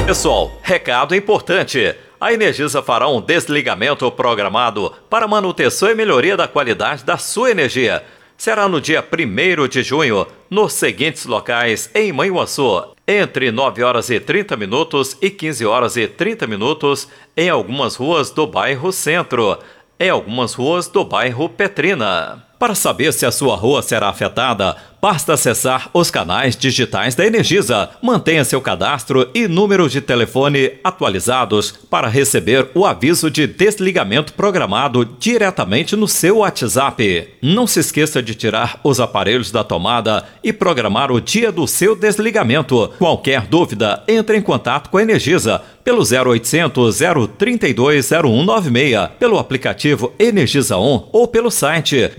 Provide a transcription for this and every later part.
Pessoal, recado importante. A Energisa fará um desligamento programado para manutenção e melhoria da qualidade da sua energia. Será no dia 1º de junho, nos seguintes locais em Manhuaçu, entre 9 horas e 30 minutos e 15 horas e 30 minutos, em algumas ruas do bairro Centro, em algumas ruas do bairro Petrina. Para saber se a sua rua será afetada, basta acessar os canais digitais da Energisa. Mantenha seu cadastro e número de telefone atualizados para receber o aviso de desligamento programado diretamente no seu WhatsApp. Não se esqueça de tirar os aparelhos da tomada e programar o dia do seu desligamento. Qualquer dúvida, entre em contato com a Energisa pelo 0800 032 0196, pelo aplicativo Energisa On ou pelo site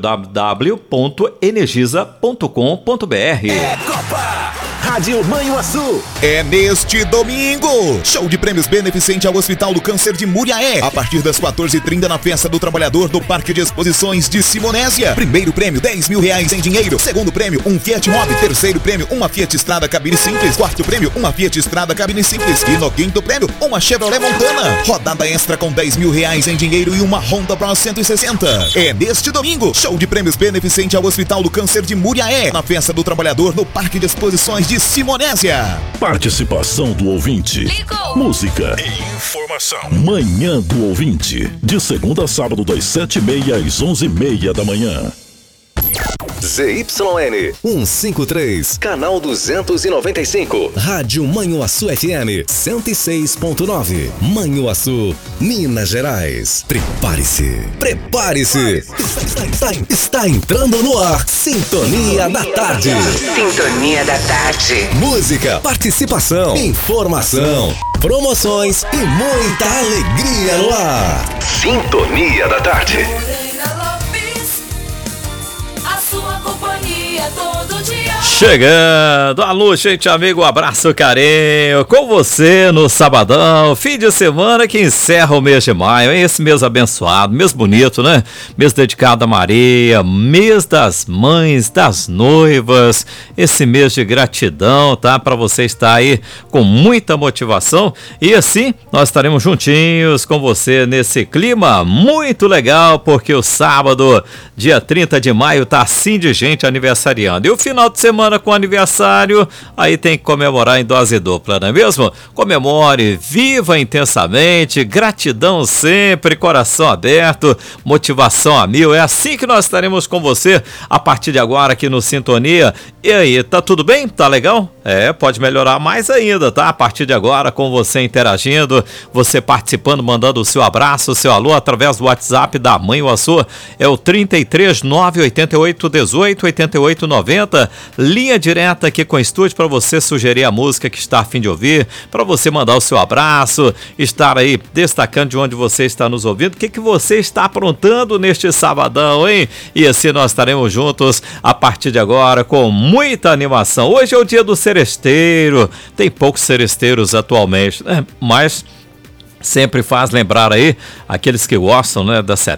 www.energisa.com.br. É Copa! Rádio Manhuaçu. É neste domingo. Show de prêmios beneficente ao Hospital do Câncer de Muriaé. A partir das 14h30 na Festa do Trabalhador do Parque de Exposições de Simonésia. Primeiro prêmio, R$10.000 em dinheiro. Segundo prêmio, um Fiat Mobi. Terceiro prêmio, uma Fiat Strada cabine simples. Quarto prêmio, uma Fiat Strada cabine simples. E no quinto prêmio, uma Chevrolet Montana. Rodada extra com R$10.000 em dinheiro e uma Honda Pro 160. É neste domingo. Show de prêmios beneficente ao Hospital do Câncer de Muriaé. Na Festa do Trabalhador no Parque de Exposições de Simonésia. Participação do ouvinte. Ligou. Música e informação. Manhã do ouvinte. De segunda a sábado das 7h30 às 11h30 da manhã. ZYN 153, canal 295. Rádio Manhuaçu FM 106.9. Manhuaçu, Minas Gerais. Prepare-se. Prepare-se. Está entrando no ar. Sintonia da Tarde. Sintonia da Tarde. Música, participação, informação, promoções e muita alegria no ar. Sintonia da Tarde. Todo dia. Chegando, alô, gente, amigo, um abraço, carinho, com você no sabadão, fim de semana que encerra o mês de maio, hein? Esse mês abençoado, mês bonito, né? Mês dedicado a Maria, mês das mães, das noivas, esse mês de gratidão, tá? Para você estar aí com muita motivação e assim nós estaremos juntinhos com você nesse clima muito legal, porque o sábado, dia 30 de maio, tá assim de gente aniversariando. E o final de semana com aniversário, aí tem que comemorar em dose dupla, não é mesmo? Comemore, viva intensamente, gratidão sempre, coração aberto, motivação a mil. É assim que nós estaremos com você a partir de agora aqui no Sintonia. E aí, tá tudo bem? Tá legal? Pode melhorar mais ainda, tá? A partir de agora com você interagindo, você participando, mandando o seu abraço, o seu alô através do WhatsApp da Manhuaçu, é o 33 988 18 88 90, linha direta aqui com o estúdio para você sugerir a música que está a fim de ouvir, para você mandar o seu abraço, estar aí destacando de onde você está nos ouvindo, o que você está aprontando neste sabadão, hein? E assim nós estaremos juntos a partir de agora com muita animação. Hoje é o dia do seresteiro, tem poucos seresteiros atualmente, né? Mas sempre faz lembrar aí aqueles que gostam, né, da